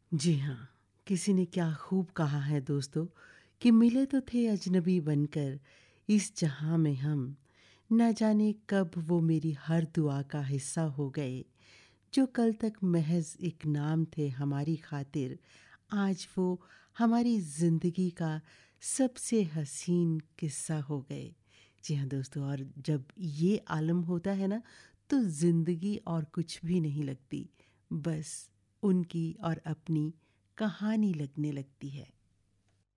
जी हाँ, किसी ने क्या खूब कहा है दोस्तों कि मिले तो थे अजनबी बनकर इस जहां में हम, ना जाने कब वो मेरी हर दुआ का हिस्सा हो गए। जो कल तक महज एक नाम थे हमारी खातिर, आज वो हमारी ज़िंदगी का सबसे हसीन किस्सा हो गए। जी हाँ दोस्तों, और जब ये आलम होता है ना, तो ज़िंदगी और कुछ भी नहीं लगती, बस उनकी और अपनी कहानी लगने लगती है।